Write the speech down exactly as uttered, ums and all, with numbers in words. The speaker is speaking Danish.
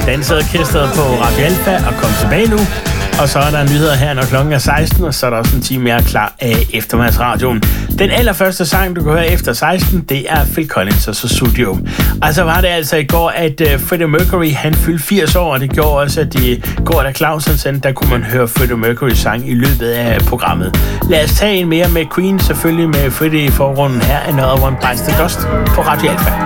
Danseorkestret på Radio Alfa og kom tilbage nu. Og så er der nyheder her, når klokken er seksten, og så er der også en time mere klar af eftermiddagsradioen. Den allerførste sang, du kan høre efter seksten, det er Phil Collins og Sussudio. Og så var det altså i går, at uh, Freddie Mercury, han fyldte firs år, og det gjorde også, at i går, da Clausen sendte, der kunne man høre Freddie Mercury sang i løbet af programmet. Lad os tage en mere med Queen, selvfølgelig med Freddie i forgrunden. Her er Another One Bites the Dust på Radio Alfa.